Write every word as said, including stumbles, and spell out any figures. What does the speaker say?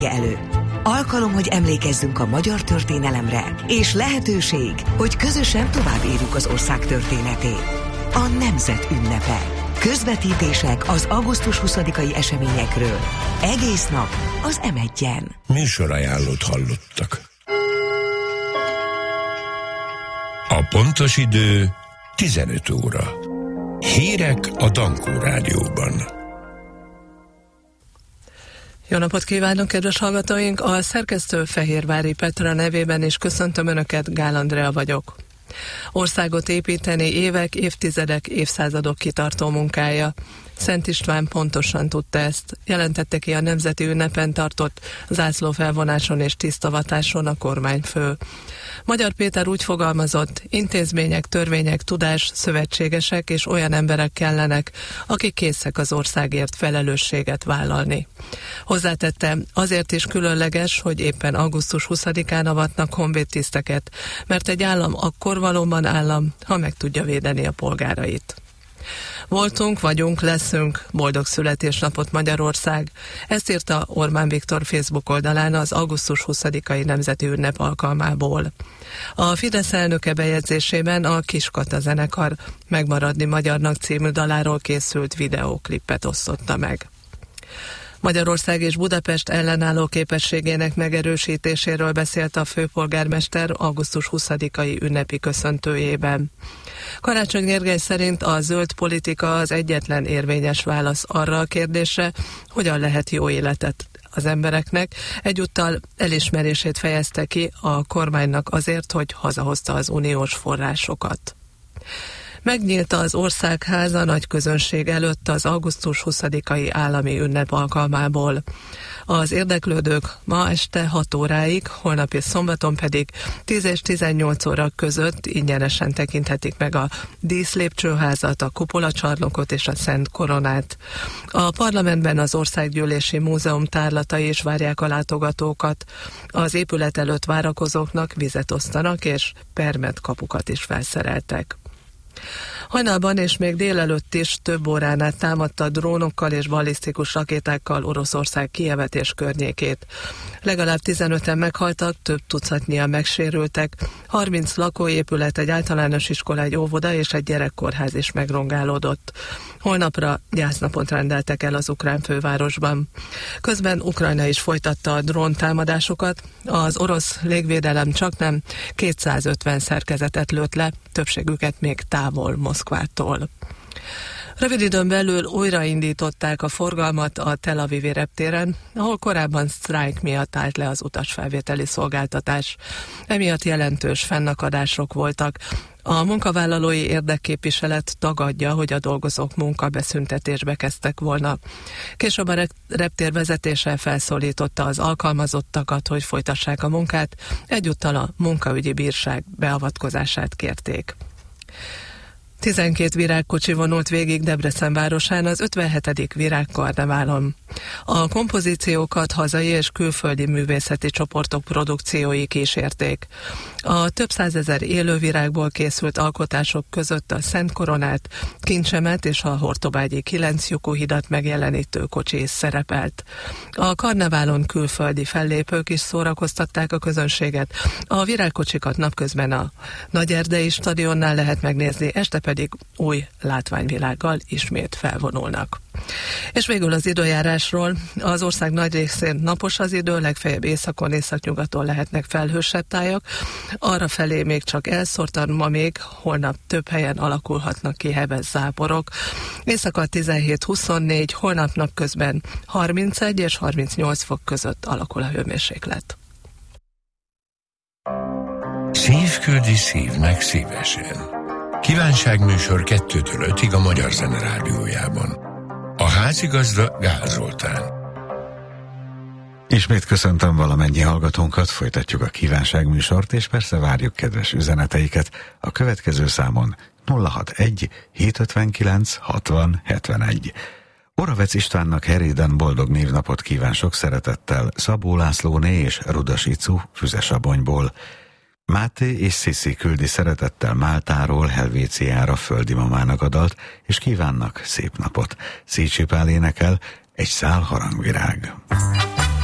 előtt. Alkalom, hogy emlékezzünk a magyar történelemre, és lehetőség, hogy közösen tovább írjuk az ország történetét. A nemzet ünnepe. Közvetítések az augusztus huszadikai eseményekről. Egész nap az em egyen. Műsorajánlót hallottak. A pontos idő tizenöt óra. Hírek a Dankó Rádióban. Jó napot kívánok, kedves hallgatóink! A szerkesztő Fehérvári Petra nevében is köszöntöm Önöket, Gál Andrea vagyok. Országot építeni évek, évtizedek, évszázadok kitartó munkája. Szent István pontosan tudta ezt, jelentette ki a nemzeti ünnepen tartott zászlófelvonáson és tisztavatáson a kormányfő. Magyar Péter úgy fogalmazott, intézmények, törvények, tudás, szövetségesek és olyan emberek kellenek, akik készek az országért felelősséget vállalni. Hozzátette, azért is különleges, hogy éppen augusztus huszadikán avatnak honvédtiszteket, mert egy állam akkor valóban állam, ha meg tudja védeni a polgárait. Voltunk, vagyunk, leszünk, boldog születésnapot Magyarország. Ezt írta Orbán Viktor Facebook oldalán az augusztus huszadikai nemzeti ünnep alkalmából. A Fidesz elnöke bejegyzésében a Kiskata zenekar Megmaradni magyarnak című daláról készült videóklipet osztotta meg. Magyarország és Budapest ellenálló képességének megerősítéséről beszélt a főpolgármester augusztus huszadikai ünnepi köszöntőjében. Karácsony Gergely szerint a zöld politika az egyetlen érvényes válasz arra a kérdésre, hogyan lehet jó életet az embereknek. Egyúttal elismerését fejezte ki a kormánynak azért, hogy hazahozta az uniós forrásokat. Megnyílt az Országháza nagy közönség előtt az augusztus huszadikai állami ünnep alkalmából. Az érdeklődők ma este hat óráig, holnap és szombaton pedig tíz és tizennyolc óra között ingyenesen tekinthetik meg a díszlépcsőházat, a kupolacsarnokot és a Szent Koronát. A parlamentben az Országgyűlési Múzeum tárlatai is várják a látogatókat. Az épület előtt várakozóknak vizet osztanak és permet kapukat is felszereltek. Hajnalban és még délelőtt is több órán át támadta drónokkal és ballisztikus rakétákkal Oroszország Kijevet és környékét. Legalább tizenöten meghaltak, több tucatnyian megsérültek, harminc lakóépület, egy általános iskola, egy óvoda és egy gyerekkórház is megrongálódott. Holnapra gyásznapot rendeltek el az ukrán fővárosban. Közben Ukrajna is folytatta a dróntámadásokat, az orosz légvédelem csaknem kétszázötven szerkezetet lőtt le, többségüket még távol Moszkvától. Rövid időn belül újraindították a forgalmat a Tel Avivi reptéren, ahol korábban sztrájk miatt állt le az utasfelvételi szolgáltatás. Emiatt jelentős fennakadások voltak. A munkavállalói érdekképviselet tagadja, hogy a dolgozók munkabeszüntetésbe kezdtek volna. Később a reptér vezetése felszólította az alkalmazottakat, hogy folytassák a munkát, egyúttal a munkaügyi bírság beavatkozását kérték. tizenkét virágkocsi vonult végig Debrecen városán az ötvenhetedik virágkarneválon. A kompozíciókat hazai és külföldi művészeti csoportok produkciói kísérték. A több százezer élővirágból készült alkotások között a Szent Koronát, Kincsemet és a Hortobágyi kilenc lyukú hidat megjelenítő kocsi is szerepelt. A karneválon külföldi fellépők is szórakoztatták a közönséget. A virágkocsikat napközben a Nagyerdei stadionnál lehet megnézni, este pedig új látványvilággal ismét felvonulnak. És végül az időjárásról. Az ország nagy részén napos az idő, legfeljebb északon, északnyugaton lehetnek felhősebb tájak. Arra felé még csak elszórtan, ma még, holnap több helyen alakulhatnak ki heves záporok. Éjszaka tizenhét huszonnégy, holnap napközben harmincegy és harmincnyolc fok között alakul a hőmérséklet. Szív küldi szívnek szívesen. Kívánságműsor kettőtől ötig a Magyar Zene Rádiójában. A házigazda Gál Zoltán. Ismét köszöntöm valamennyi hallgatónkat, folytatjuk a kívánságműsort, és persze várjuk kedves üzeneteiket a következő számon nulla hatvanegy hétszázötvenkilenc hatvan hetvenegy. Oravec Istvánnak Heréden boldog névnapot kíván sok szeretettel Szabó Lászlóné és Rudas Icu Füzesabonyból. Máté és Sziszi küldi szeretettel Máltáról Helvéciára földi mamának a dalt, és kívánnak szép napot. Szécsi Pál énekel Egy szál harangvirág.